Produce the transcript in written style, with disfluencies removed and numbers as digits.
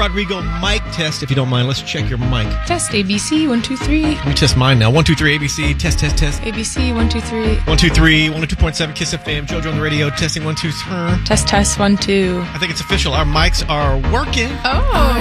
Rodrigo mic test, if you don't mind. Let's check your mic. Test ABC 1 2 3. Let me test mine now. 1 2 3 ABC. Test. ABC 1 2 3. 1 2 3. 102.7 Kiss FM. JoJo on the radio. Testing 1 2 3. Test 1 2. I think it's official. Our mics are working. Oh.